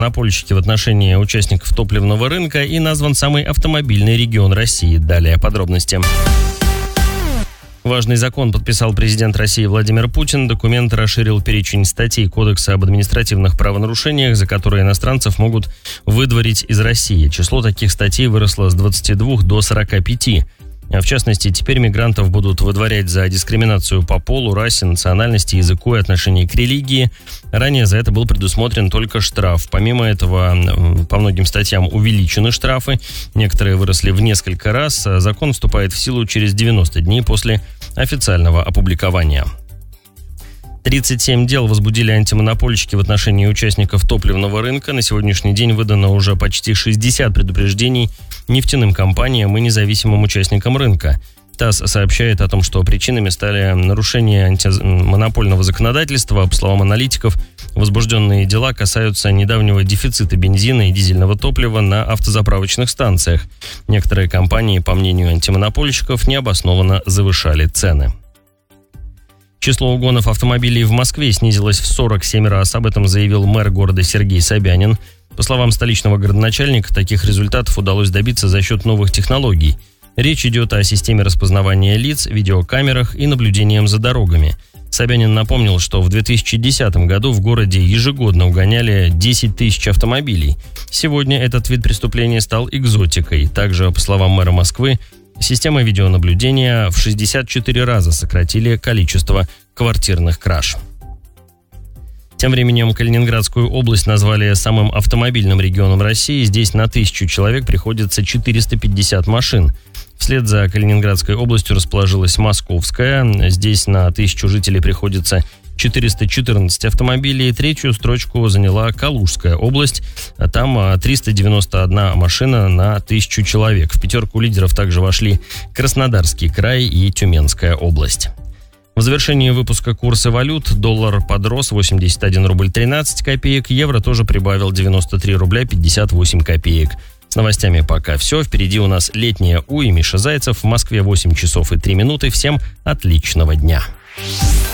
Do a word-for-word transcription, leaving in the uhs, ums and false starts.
Монопольщики в отношении участников топливного рынка и назван самый автомобильный регион России. Далее подробности. Важный закон подписал президент России Владимир Путин. Документ расширил перечень статей Кодекса об административных правонарушениях, за которые иностранцев могут выдворить из России. Число таких статей выросло с двадцати двух до сорока пяти. В частности, теперь мигрантов будут выдворять за дискриминацию по полу, расе, национальности, языку и отношении к религии. Ранее за это был предусмотрен только штраф. Помимо этого, по многим статьям увеличены штрафы. Некоторые выросли в несколько раз. Закон вступает в силу через девяносто дней после официального опубликования. тридцать семь дел возбудили антимонопольщики в отношении участников топливного рынка. На сегодняшний день выдано уже почти шестьдесят предупреждений нефтяным компаниям и независимым участникам рынка. ТАСС сообщает о том, что причинами стали нарушения антимонопольного законодательства. По словам аналитиков, возбужденные дела касаются недавнего дефицита бензина и дизельного топлива на автозаправочных станциях. Некоторые компании, по мнению антимонопольщиков, необоснованно завышали цены. Число угонов автомобилей в Москве снизилось в сорок семь раз. Об этом заявил мэр города Сергей Собянин. По словам столичного городоначальника, таких результатов удалось добиться за счет новых технологий. Речь идет о системе распознавания лиц, видеокамерах и наблюдением за дорогами. Собянин напомнил, что в две тысячи десятом году в городе ежегодно угоняли десять тысяч автомобилей. Сегодня этот вид преступления стал экзотикой. Также, по словам мэра Москвы, системы видеонаблюдения в шестьдесят четыре раза сократили количество квартирных краж. Тем временем Калининградскую область назвали самым автомобильным регионом России. Здесь на тысячу человек приходится четыреста пятьдесят машин. Вслед за Калининградской областью расположилась Московская. Здесь на тысячу жителей приходится четыреста четырнадцать автомобилей. Третью строчку заняла Калужская область. Там триста девяносто одна машина на тысячу человек. В пятерку лидеров также вошли Краснодарский край и Тюменская область. В завершении выпуска курсы валют. Доллар подрос восемьдесят один рубль тринадцать копеек. Евро тоже прибавил девяносто три рубля пятьдесят восемь копеек. С новостями пока все. Впереди у нас летняя У и Миша Зайцев. В Москве восемь часов и три минуты. Всем отличного дня.